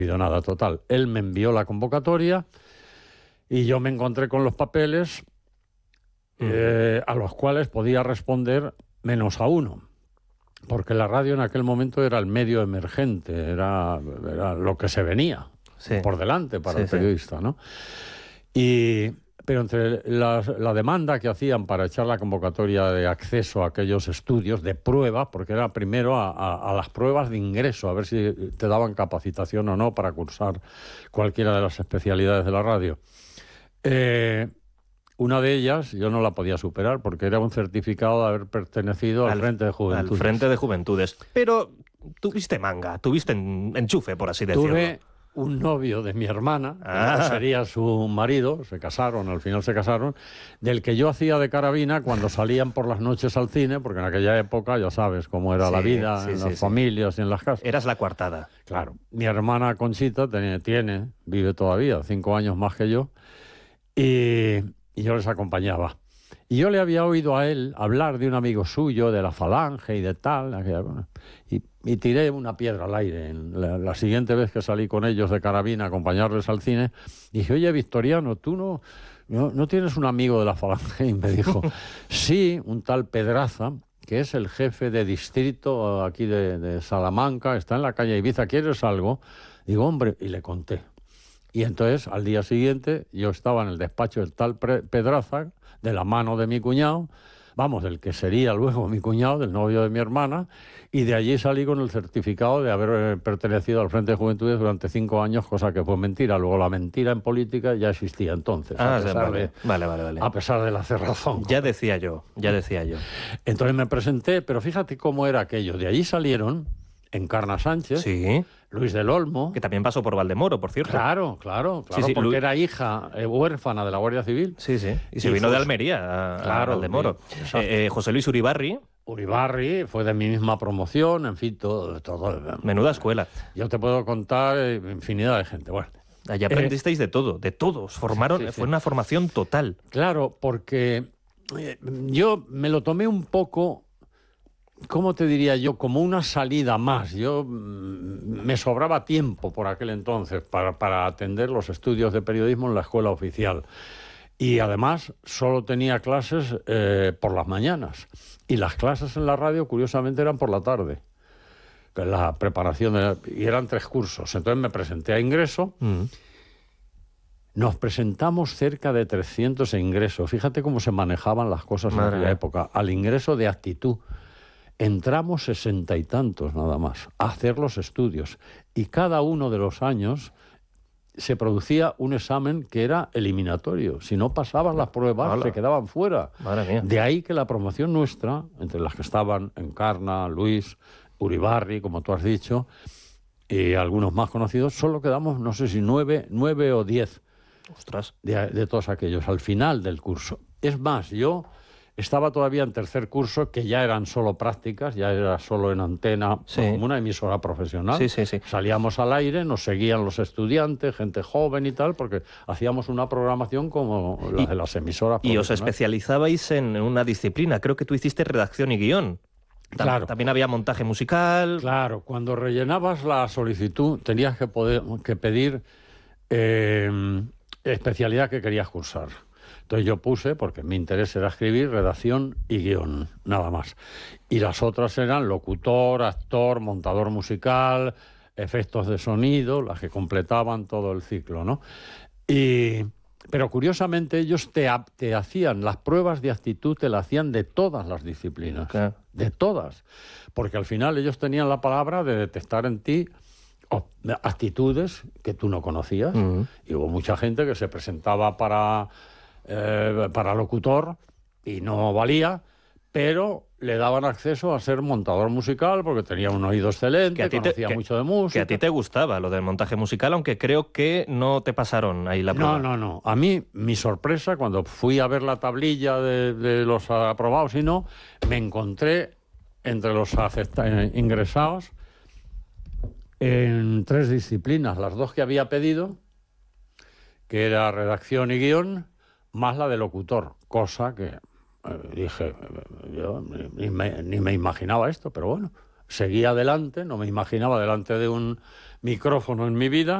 nada, total. Él me envió la convocatoria y yo me encontré con los papeles a los cuales podía responder menos a uno. Porque la radio en aquel momento era el medio emergente, era lo que se venía por delante para el periodista, ¿no? Pero entre la demanda que hacían para echar la convocatoria de acceso a aquellos estudios de prueba, porque era primero a las pruebas de ingreso, a ver si te daban capacitación o no para cursar cualquiera de las especialidades de la radio. Una de ellas yo no la podía superar porque era un certificado de haber pertenecido al Frente de Juventudes. Al Frente de Juventudes. Pero tuviste manga, tuviste enchufe, por así decirlo. Tuve un novio de mi hermana, que sería su marido, al final se casaron, del que yo hacía de carabina cuando salían por las noches al cine, porque en aquella época ya sabes cómo era la vida en las familias y en las casas. Eras la coartada. Claro. Mi hermana Conchita vive todavía, 5 años más que yo, y yo les acompañaba. Y yo le había oído a él hablar de un amigo suyo, de la Falange y de tal, y tiré una piedra al aire. La siguiente vez que salí con ellos de carabina a acompañarles al cine, dije, oye, Victoriano, ¿tú no tienes un amigo de la Falange? Y me dijo, sí, un tal Pedraza, que es el jefe de distrito aquí de Salamanca, está en la calle Ibiza, ¿quieres algo? Digo, hombre, y le conté. Y entonces, al día siguiente, yo estaba en el despacho del tal Pedraza, de la mano de mi cuñado, del que sería luego mi cuñado, del novio de mi hermana, y de allí salí con el certificado de haber pertenecido al Frente de Juventudes durante 5 años, cosa que fue mentira. Luego la mentira en política ya existía entonces, vale. A pesar de la cerrazón. Ya decía yo. Entonces me presenté, pero fíjate cómo era aquello. De allí salieron Encarna Sánchez, Luis del Olmo... Que también pasó por Valdemoro, por cierto. Claro, porque era hija huérfana de la Guardia Civil. Sí. Y se vino de Almería a Valdemoro. José Luis Uribarri. Uribarri fue de mi misma promoción, en fin, todo. Menuda escuela. Yo te puedo contar infinidad de gente. Bueno, allí aprendisteis de todo, de todos. Fue una formación total. Claro, porque yo me lo tomé un poco... ¿Cómo te diría yo? Como una salida más. Me sobraba tiempo por aquel entonces para atender los estudios de periodismo en la escuela oficial. Y además solo tenía clases por las mañanas. Y las clases en la radio, curiosamente, eran por la tarde. La preparación y eran 3 cursos. Entonces me presenté a ingreso. Nos presentamos cerca de 300 ingresos. Fíjate cómo se manejaban las cosas en aquella época. Al ingreso de actitud. Entramos 60 y tantos nada más a hacer los estudios y cada uno de los años se producía un examen que era eliminatorio. Si no pasaban las pruebas, se quedaban fuera. Madre mía. De ahí que la promoción nuestra, entre las que estaban Encarna, Luis, Uribarri, como tú has dicho, y algunos más conocidos, solo quedamos, no sé si 9 o 10. Ostras. De todos aquellos, al final del curso. Es más, yo... Estaba todavía en 3er curso, que ya eran solo prácticas, ya era solo en antena, como una emisora profesional. Sí. Salíamos al aire, nos seguían los estudiantes, gente joven y tal, porque hacíamos una programación como la de las emisoras profesionales. Y os especializabais en una disciplina. Creo que tú hiciste redacción y guión. Claro. También había montaje musical. Claro, cuando rellenabas la solicitud tenías que pedir especialidad que querías cursar. Entonces yo puse, porque mi interés era escribir, redacción y guión, nada más. Y las otras eran locutor, actor, montador musical, efectos de sonido, las que completaban todo el ciclo, ¿no? Pero curiosamente ellos te hacían las pruebas de actitud, te las hacían de todas las disciplinas, de todas. Porque al final ellos tenían la palabra de detectar en ti actitudes que tú no conocías. Y hubo mucha gente que se presentaba para locutor y no valía, pero le daban acceso a ser montador musical porque tenía un oído excelente, conocía mucho de música. Que a ti te gustaba lo del montaje musical, aunque creo que no te pasaron ahí la prueba. No. A mí, mi sorpresa, cuando fui a ver la tablilla de los aprobados y no, me encontré entre los ingresados en 3 disciplinas, las 2 que había pedido, que era redacción y guión, más la de locutor, cosa que dije, yo ni me imaginaba esto, pero bueno, seguía adelante, no me imaginaba delante de un micrófono en mi vida.